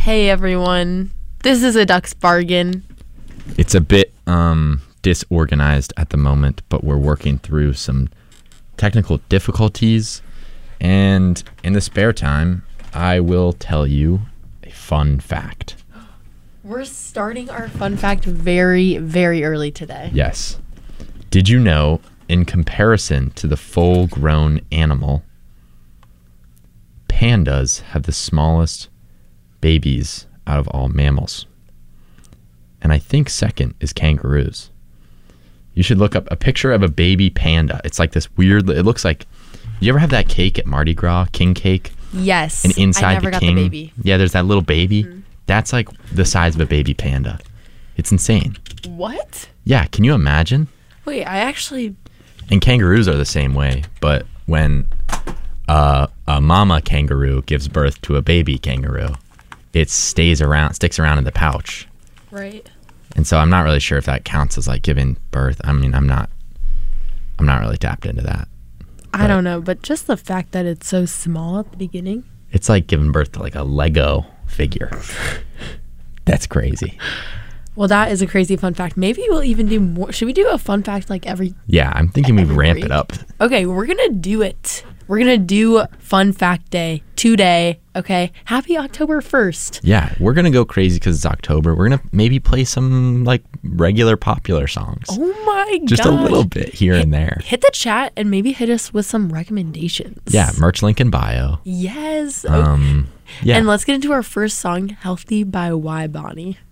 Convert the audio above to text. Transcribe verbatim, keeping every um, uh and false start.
Hey everyone, this is a Duck's Bargain. It's a bit um, disorganized at the moment, but we're working through some technical difficulties. And in the spare time, I will tell you a fun fact. We're starting our fun fact very, very early today. Yes. Did you know, in comparison to the full-grown animal, pandas have the smallest babies out of all mammals? And I think second is kangaroos. You should look up a picture of a baby panda. It's like this weird, it looks like, you ever have that cake at Mardi Gras, king cake? Yes. And inside I never the got king, the baby. yeah, there's that little baby. Mm-hmm. That's like the size of a baby panda. It's insane. What? Yeah, can you imagine? Wait, I actually... And kangaroos are the same way, but when uh, a mama kangaroo gives birth to a baby kangaroo, it stays around, sticks around in the pouch. Right. And so I'm not really sure if that counts as like giving birth. I mean, I'm not, I'm not really tapped into that. I don't know, but just the fact that it's so small at the beginning. It's like giving birth to like a Lego figure. That's crazy. Well, that is a crazy fun fact. Maybe we'll even do more. Should we do a fun fact like every... Yeah, I'm thinking we ramp week? it up. Okay, we're going to do it. We're going to do Fun Fact Day today, okay? Happy October first. Yeah, we're going to go crazy because it's October. We're going to maybe play some like regular popular songs. Oh my god. Just a little bit here and there. Hit the chat and maybe hit us with some recommendations. Yeah, merch link in bio. Yes. Um, yeah. And let's get into our first song, Healthy by Y Bonnie.